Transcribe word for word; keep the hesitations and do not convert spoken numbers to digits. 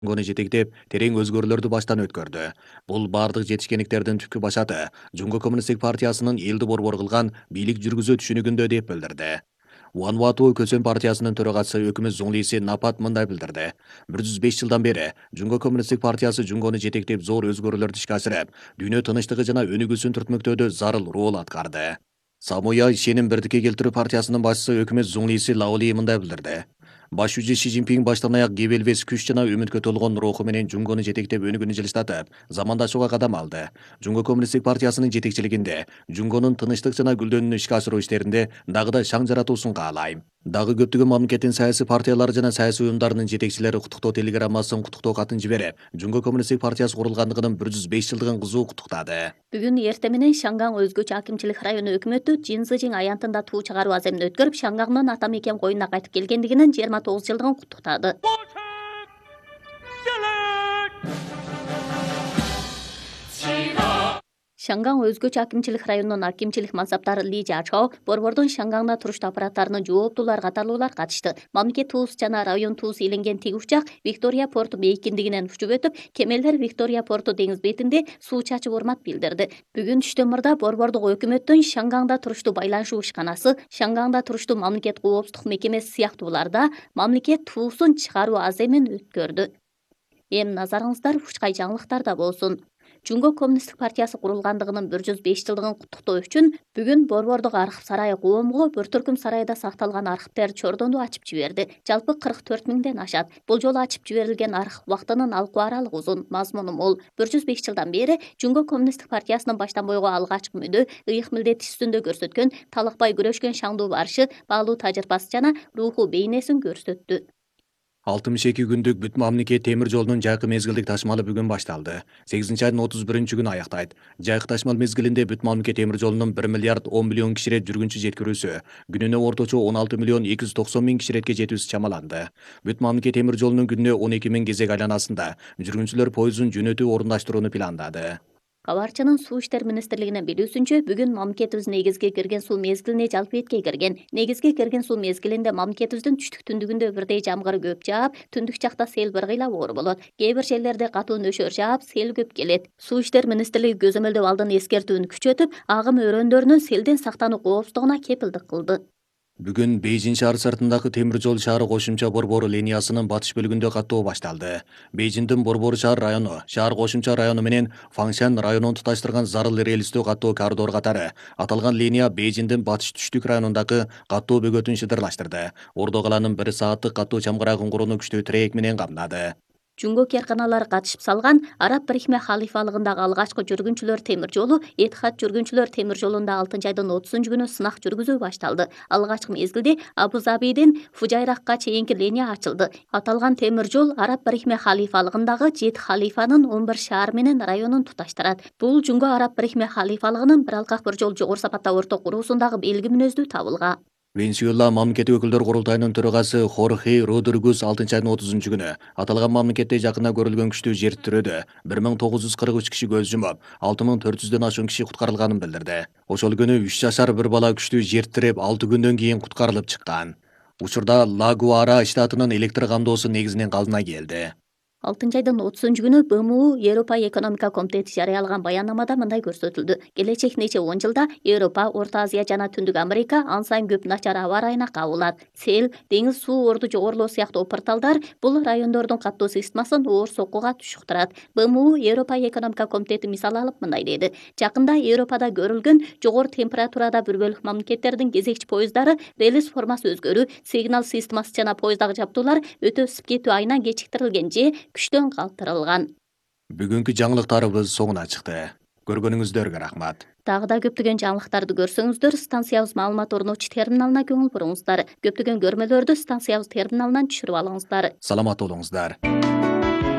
Жунгону жетектеп, терең өзгөрүүлөрдү баштан өткөрдү. Бул бардык жетишкендиктердин түпкү башаты Жунго коммунисттик партиясынын элди борбор кылган бийлик жүргүзүү түшүнүгүндө деп билдирди. Вануату көсөн партиясынын төрагасы өкмөт зуңлиси Напат мындай билдирди. бир жүз беш жылдан бери Жунго коммунисттик партиясы Жунгону жетектеп зор өзгөрүүлөрдү ишке ашырып, дүйнө тынычтыгы жана өнүгүүсүн түртмөктөөдө зарыл роль аткарды. Самуя ишеним бирдикке келтирүү партиясынын башчысы өкмөт зуңлиси Лаоли мындай билдирди. Башчы Ши Цзиньпин баштан аяк кебелбес күч жана үмүткө толгон руху менен Жунгону жетектеп өнүгүүнү жылыстатып, замандашууга кадам алды. Жунго коммунисттик партиясынын жетекчилигинде Жунгонун тынычтык жана гүлдөнүүнү ишке ашыруу иштеринде дагы да шаң жаратуусун каалайм. Дагы көптөгөн мамлекеттин саясий партиялары жана саясий уюмдарынын жетекчилери куттуктоо телеграммасын, куттуктоо катын жиберип, Жунго коммунисттик партиясы курулгандыгынын бир жүз беш жылдыгын кызуу куттуктады. Бүгүн эртең менен Шанган өзгөчө акимчилик району өкмөтү Жин Цзижиң аянтында туу чыгаруу аземин өткөрүп, Шангандын ата мекен коюнуна кайтып келгендигинин жыйырма тогуз жылдыгын куттуктады. Шанган өзгөчө акимчилик районунун акимчилик мансаптары Ли Жачао, борбордун Шанганда туруштуу аппараттарынын жооптуулар катарлуулар катышты. Мамлекет туус жана район туус иленген тик учак Виктория порту мейкиндигинен учуп өтүп, кемелер Виктория порту деңиз бетинде суу чачып урмат билдирди. Бүгүн түштөн мурда борбордук өкмөттүн Шанганда туруштуу байланышуу ишканасы, Шанганда туруштуу мамлекет коопсуздук мекемеси сыяктууларда мамлекет туусун чыгаруу аземин өткөрдү. Эми назарыңыздар ушкай жаңылыктарда болсун. Жунго коммунисттик партиясы курулгандыгынын бир жүз беш жылдыгын куттуктоо үчүн бүгүн борбордук архив сарайы коомго бір түркүм сарайда сакталган архивдер чордону ачып жиберди. Жалпы кырк төрт миңден ашат. Бул жолу ачып жиберилген архив убактынын алкуу аралыгы узун, мазмуну мол. бир жүз беш жылдан бери Жунго коммунисттик партиясынын баштан бойго алгачкы мүдө, ыйык милдет үстүндө көрсөткөн, талакпай күрөшкөн шаңдуу барышы, баалуу тажрыйбасы жана руху бейнесин көрсөттү. алтымыш эки күндүк бүт мамлекет темир жолунун жайкы мезгилдик ташмалы бүгүн башталды. сегизинчи айдын отуз биринчи күнү аяктайт. Жайкы ташмал мезгилинде бүт мамлекет темир жолунун бир миллиард он миллион кишире жүргүнчү жеткирүүсү, күнүнө орточо он алты миллион эки жүз токсон миң киширетке жетүүсү чамаланды. Бүт мамлекет темир жолунун күнүнө он эки миң кезек айланасында жүргүнчүлөр пойузун жөнөтүү орундаштырууну пландады. Кабарчынын суу иштер министрлигинин билүүсүнчө, бүгүн мамлекетибиз негизги кирген суу мезгилине жалпы этке кирген. Негизги кирген суу мезгилинде мамлекетибиздин түштүк түндүгүндө бирдей жамгыр көп жаап, түндүк жакта сел бир кыйла оор болот. Кээ бир жерлерде катуу нөшөр жаап, сел көп келет. Суу иштер министрлиги көзөмөлдөө алдын эскертүүнү күчөтүп, агым өрөөндөрүнүн селден сактануу коопсуздугуна кепилдик кылды. Бүгүн Бейжин шаар сыртындагы темир жол шаары кошумча борбору линиясынын батыш бөлүгүндө каттоо башталды. Бейжиндин борбору шаар району, шаар кошумча району менен Фаңшан районун туташтырган зарыл релистүү каттоо коридор катары аталган линия Бейжиндин батыш түштүк районундагы каттоо бөгөтүн шыдырлаштырды. Ордо каланын бир сааттык каттоо чамгырагын курууну күчтүү тирек менен камдады. Жунго керканалары катышып салган Араб Бирикме халифалыгындагы алгачкы жүргүнчүлөр темир жолу Этихад жүргүнчүлөр темир жолунда алтынчы айдын отузунчу күнү сынак жүргүзүү башталды. Алгачкы мезгилде Абу Забиден Фужайракка чейинки линия ачылды. Аталган темир жол Араб Бирикме халифалыгындагы жети халифанын он бир шаар менен районун туташтырат. Бул Жунго Араб Бирикме халифалыгынын бир алкак бир жол жогору сапатта орто куруусундагы белги мүнөздүү табылган. Венесуэла мамлекеттик өкүлдөр курултайынын төрагасы Хорхе Родригес алтынчы айдын отузунчу күнү аталган мамлекетте жакында көрүлгөн күчтүү жер тирөөдө бир миң тогуз жүз кырк үч киши көз жумуп, алты миң төрт жүздөн ашуун киши куткарылганын билдирди. Ошол күнү үч жашар бир бала күчтүү жер тиреп алты күндөн кийин куткарылып чыккан. Учурда Ла-Гуара штатынын электр камдоосу негизинен калдына келди. алтынчы айдын отузунчу күнү Б М У Европа экономика комитети жарыялаган баяннамада мындай көрсөтүлдү. Келечек нече он жылда Европа, Орто Азия жана Түндүк Америка ан сайын көп начар аба ырайына кабылат. Сел, деңиз суу орду жогорулоо сыяктуу порталдар бул райондордун каттоо системасын оор соккуга түшүктүрат. Б М У Европа экономика комитети мисал алып мындай деди. Жакында Европада көрүлгөн жогору температурада бир бөлүк мамлекеттердин кезекчи поезддары релиз формасы өзгөрүү, сигнал системасы жана поезддагы жабдуулар өтө ысып кетүү айынан кечиктирилген же күчтөн калтырылган. Бүгүнкү жаңылыктарыбыз соңуна чыкты. Көргөнүңүздөргө рахмат. Дагы да көптөгөн жаңылыктарды көрсөңүздөр, станциябыз маалымат орнотуучу терминалына көңүл буруңуздар. Көптөгөн көрмөлөрдү станциябыз терминалынан түшүрүп алыңыздар. Саламат болуңуздар.